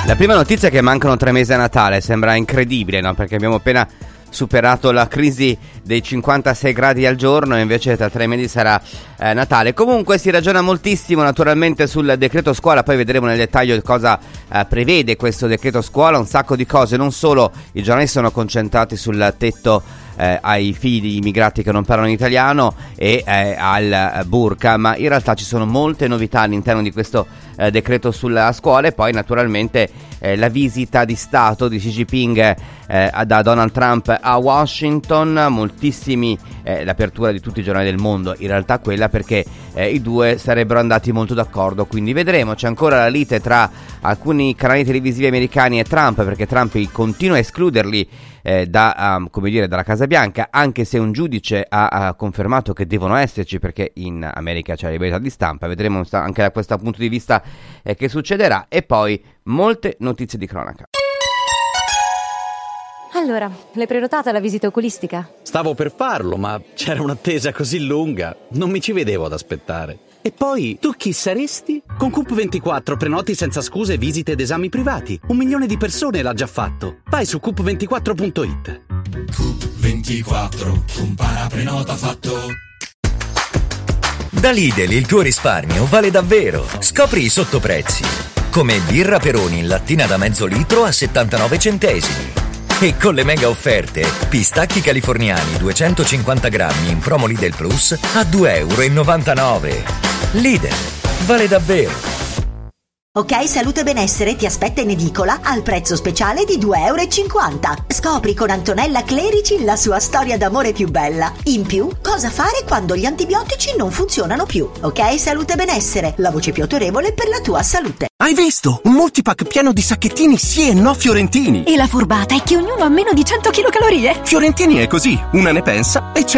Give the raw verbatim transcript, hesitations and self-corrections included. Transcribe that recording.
La prima notizia è che mancano tre mesi a Natale, sembra incredibile, no? Perché abbiamo appena superato la crisi dei cinquantasei gradi al giorno e invece tra tre mesi sarà eh, Natale. Comunque si ragiona moltissimo naturalmente sul decreto scuola, poi vedremo nel dettaglio cosa eh, prevede questo decreto scuola, un sacco di cose, non solo i giornali sono concentrati sul tetto eh, ai figli di immigrati che non parlano italiano e eh, al burqa, ma in realtà ci sono molte novità all'interno di questo eh, decreto sulla scuola e poi naturalmente eh, la visita di Stato di Xi Jinping eh, da Donald Trump a Washington, moltissimi, eh, l'apertura di tutti i giornali del mondo, in realtà quella perché eh, i due sarebbero andati molto d'accordo, quindi vedremo. C'è ancora la lite tra alcuni canali televisivi americani e Trump, perché Trump continua a escluderli eh, da, um, come dire, dalla Casa Bianca, anche se un giudice ha, ha confermato che devono esserci, perché in America c'è la libertà di stampa. Vedremo anche da questo punto di vista eh, che succederà, e poi molte notizie di cronaca. Allora, l'hai prenotata la visita oculistica? Stavo per farlo, ma c'era un'attesa così lunga, non mi ci vedevo ad aspettare. E poi, tu chi saresti? Con Coop ventiquattro prenoti senza scuse visite ed esami privati. Un milione di persone l'ha già fatto. Vai su coop ventiquattro punto it. Coop ventiquattro, compara, prenota, fatto. Da Lidl il tuo risparmio vale davvero. Scopri i sottoprezzi. Come birra Peroni in lattina da mezzo litro a settantanove centesimi. E con le mega offerte, pistacchi californiani duecentocinquanta grammi in promo Lidl Plus a due e novantanove euro. Lidl, vale davvero. Ok Salute Benessere ti aspetta in edicola al prezzo speciale di due e cinquanta euro. Scopri con Antonella Clerici la sua storia d'amore più bella. In più, cosa fare quando gli antibiotici non funzionano più. Ok Salute Benessere, la voce più autorevole per la tua salute. Hai visto? Un multipack pieno di sacchettini sì e no fiorentini. E la furbata è che ognuno ha meno di cento chilocalorie. Fiorentini è così, una ne pensa e c'è